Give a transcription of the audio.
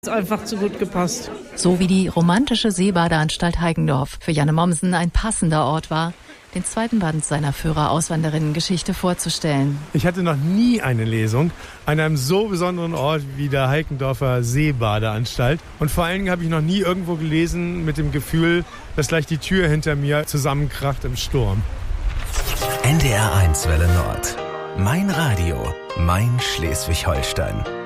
Einfach zu gut gepasst. So wie die romantische Seebadeanstalt Heigendorf für Janne Mommsen ein passender Ort war, den zweiten Band seiner Führer-Auswanderinnen-Geschichte vorzustellen. Ich hatte noch nie eine Lesung an einem so besonderen Ort wie der Heigendorfer Seebadeanstalt. Und vor allen Dingen habe ich noch nie irgendwo gelesen mit dem Gefühl, dass gleich die Tür hinter mir zusammenkracht im Sturm. NDR 1 Welle Nord. Mein Radio, mein Schleswig-Holstein.